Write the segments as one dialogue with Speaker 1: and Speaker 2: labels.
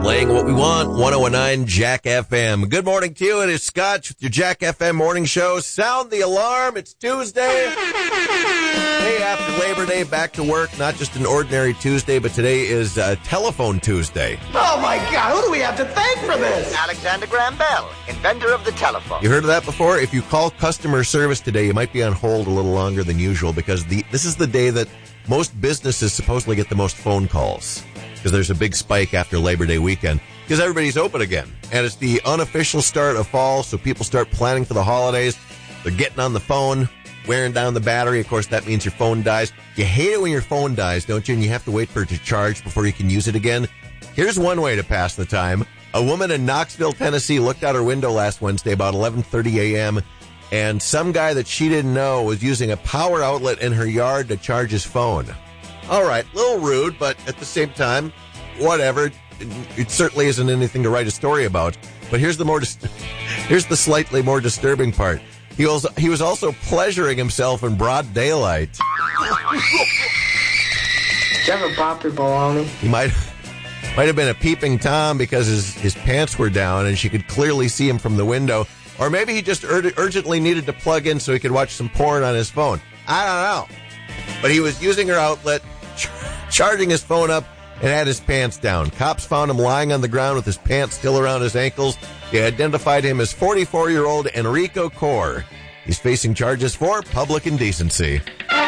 Speaker 1: Playing what we want, 1019 Jack FM. Good morning to you. It is Scotch with your Jack FM morning show. Sound the alarm. It's Tuesday. Day after Labor Day, back to work. Not just an ordinary Tuesday, but today is Telephone Tuesday.
Speaker 2: Oh, my God. Who do we have to thank for this?
Speaker 3: Alexander Graham Bell, inventor of the telephone.
Speaker 1: You heard of that before? If you call customer service today, you might be on hold a little longer than usual because this is the day that most businesses supposedly get the most phone calls. Because there's a big spike after Labor Day weekend because everybody's open again. And it's the unofficial start of fall, so people start planning for the holidays. They're getting on the phone, wearing down the battery. Of course, that means your phone dies. You hate it when your phone dies, don't you? And you have to wait for it to charge before you can use it again. Here's one way to pass the time. A woman in Knoxville, Tennessee looked out her window last Wednesday about 11:30 a.m., and some guy that she didn't know was using a power outlet in her yard to charge his phone. All right, a little rude, but at the same time, whatever. It certainly isn't anything to write a story about. But here's the slightly more disturbing part. He was also pleasuring himself in broad daylight.
Speaker 2: Did you ever pop your baloney?
Speaker 1: He might have been a peeping Tom because his pants were down and she could clearly see him from the window. Or maybe he just urgently needed to plug in so he could watch some porn on his phone. I don't know. But he was using her outlet, charging his phone up, and had his pants down. Cops found him lying on the ground with his pants still around his ankles. They identified him as 44-year-old Enrico Core. He's facing charges for public indecency.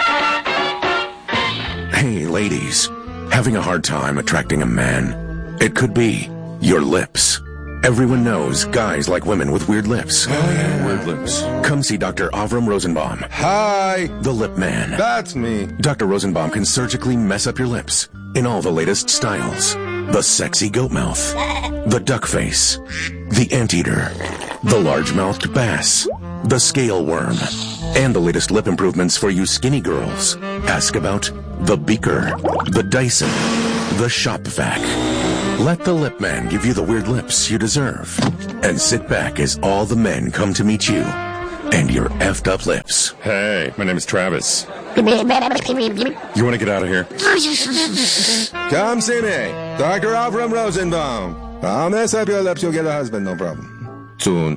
Speaker 4: Hey, ladies. Having a hard time attracting a man? It could be your lips. Everyone knows guys like women with weird lips.
Speaker 5: Oh, yeah. Weird lips.
Speaker 4: Come see Dr. Avram Rosenbaum.
Speaker 5: Hi.
Speaker 4: The Lip Man.
Speaker 5: That's me.
Speaker 4: Dr. Rosenbaum can surgically mess up your lips in all the latest styles. The sexy goat mouth. The duck face. The anteater. The large-mouthed bass. The scale worm. And the latest lip improvements for you skinny girls. Ask about the Beaker. The Dyson. The Shop Vac. Let the Lip Man give you the weird lips you deserve. And sit back as all the men come to meet you and your effed up lips.
Speaker 5: Hey, my name is Travis. You want to get out of here? Come see me, Dr. Avram Rosenbaum. I'll mess up your lips, you'll get a husband, no problem. Soon.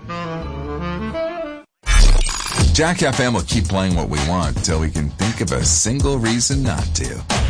Speaker 6: Jack FM will keep playing what we want until we can think of a single reason not to.